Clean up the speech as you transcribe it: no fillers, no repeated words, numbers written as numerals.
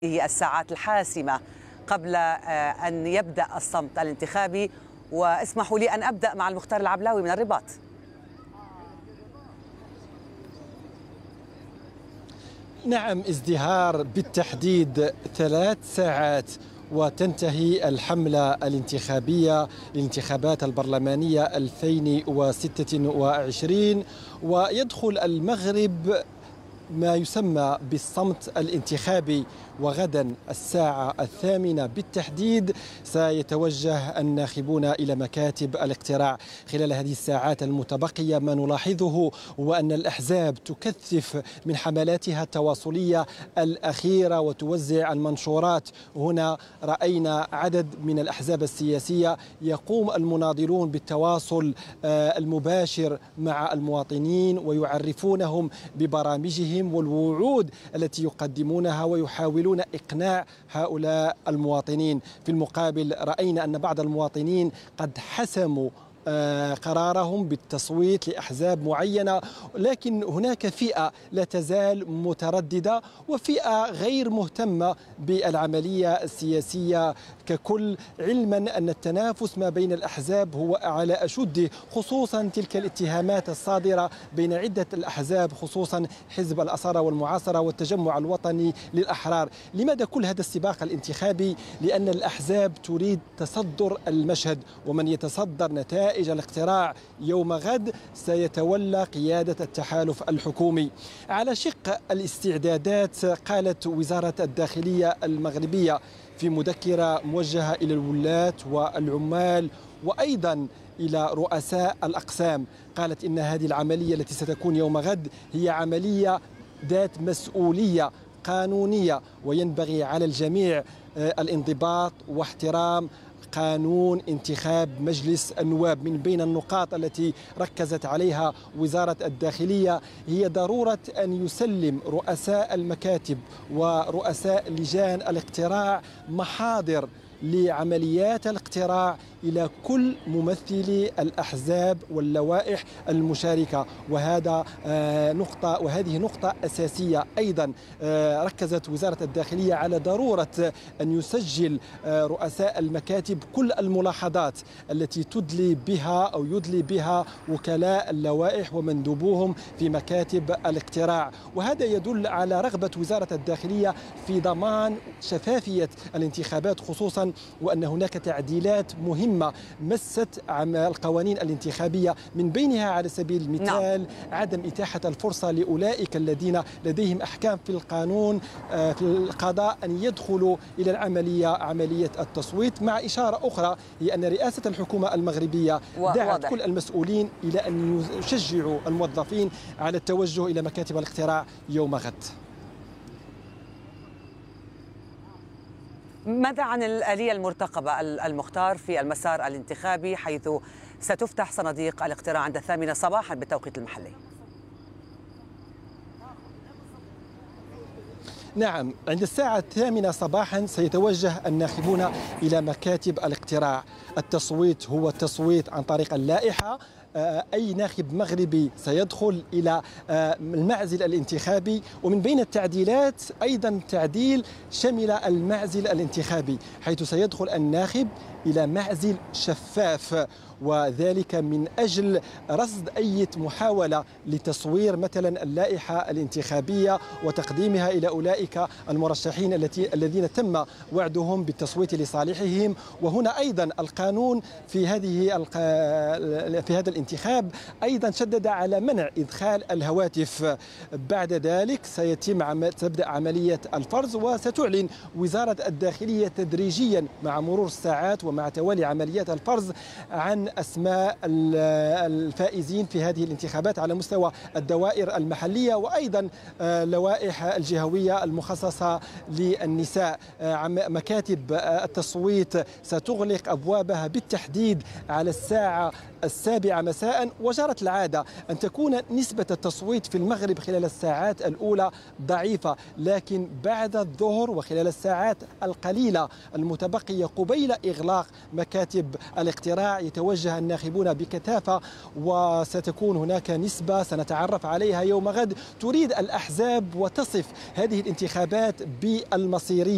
هي الساعات الحاسمة قبل أن يبدأ الصمت الانتخابي. واسمحوا لي أن أبدأ مع المختار العبلاوي من الرباط. نعم، ازدهار بالتحديد 3 ساعات وتنتهي الحملة الانتخابية للانتخابات البرلمانية 2026، ويدخل المغرب ما يسمى بالصمت الانتخابي. وغدا الساعة 8 بالتحديد سيتوجه الناخبون إلى مكاتب الاقتراع. خلال هذه الساعات المتبقية ما نلاحظه هو أن الأحزاب تكثف من حملاتها التواصلية الأخيرة وتوزع المنشورات. هنا رأينا عدد من الأحزاب السياسية يقوم المناضلون بالتواصل المباشر مع المواطنين ويعرفونهم ببرامجهم والوعود التي يقدمونها ويحاولون إقناع هؤلاء المواطنين. في المقابل رأينا أن بعض المواطنين قد حسموا قرارهم بالتصويت لأحزاب معينة، لكن هناك فئة لا تزال مترددة وفئة غير مهتمة بالعملية السياسية ككل، علما أن التنافس ما بين الأحزاب هو على أشده، خصوصا تلك الاتهامات الصادرة بين عدة الأحزاب، خصوصا حزب الأصالة والمعاصرة والتجمع الوطني للأحرار. لماذا كل هذا السباق الانتخابي؟ لأن الأحزاب تريد تصدر المشهد، ومن يتصدر نتائج الاقتراع يوم غد سيتولى قيادة التحالف الحكومي. على شق الاستعدادات، قالت وزارة الداخلية المغربية في مذكرة موجهة إلى الولاة والعمال وأيضا إلى رؤساء الأقسام، قالت إن هذه العملية التي ستكون يوم غد هي عملية ذات مسؤولية قانونية، وينبغي على الجميع الانضباط واحترام قانون انتخاب مجلس النواب. من بين النقاط التي ركزت عليها وزارة الداخلية هي ضرورة أن يسلم رؤساء المكاتب ورؤساء لجان الاقتراع محاضر لعمليات الاقتراع إلى كل ممثلي الأحزاب واللوائح المشاركة، وهذه نقطة أساسية. أيضا ركزت وزارة الداخلية على ضرورة أن يسجل رؤساء المكاتب كل الملاحظات التي يدلي بها وكلاء اللوائح ومندوبوهم في مكاتب الاقتراع. وهذا يدل على رغبة وزارة الداخلية في ضمان شفافية الانتخابات، خصوصا وأن هناك تعديلات مهمة مست القوانين الانتخابية، من بينها على سبيل المثال عدم إتاحة الفرصة لأولئك الذين لديهم أحكام في القانون في القضاء أن يدخلوا إلى عملية التصويت. مع إشارة أخرى هي أن رئاسة الحكومة المغربية دعت كل المسؤولين إلى أن يشجعوا الموظفين على التوجه إلى مكاتب الاقتراع يوم غد. ماذا عن الآلية المرتقبة المختار في المسار الانتخابي، حيث ستفتح صناديق الاقتراع عند 8 صباحا بالتوقيت المحلي؟ نعم، عند الساعة 8 صباحا سيتوجه الناخبون إلى مكاتب الاقتراع. التصويت هو التصويت عن طريق اللائحة. أي ناخب مغربي سيدخل إلى المعزل الانتخابي، ومن بين التعديلات أيضا تعديل شمل المعزل الانتخابي، حيث سيدخل الناخب إلى معزل شفاف، وذلك من أجل رصد أي محاولة لتصوير مثلا اللائحة الانتخابية وتقديمها إلى أولئك المرشحين الذين تم وعدهم بالتصويت لصالحهم. وهنا أيضا القانون في هذا الانتخاب أيضا شدد على منع إدخال الهواتف. بعد ذلك تبدأ عملية الفرز، وستعلن وزارة الداخلية تدريجيا مع مرور الساعات ومع توالي عمليات الفرز عن أسماء الفائزين في هذه الانتخابات على مستوى الدوائر المحلية وأيضا اللوائح الجهوية المخصصة للنساء. مكاتب التصويت ستغلق أبوابها بالتحديد على الساعة 7 مساء، وجرت العادة أن تكون نسبة التصويت في المغرب خلال الساعات الأولى ضعيفة، لكن بعد الظهر وخلال الساعات القليلة المتبقية قبيل إغلاق مكاتب الاقتراع يتوجه الناخبون بكثافة، وستكون هناك نسبة سنتعرف عليها يوم غد تريد الأحزاب وتصف هذه الانتخابات بالمصيرية.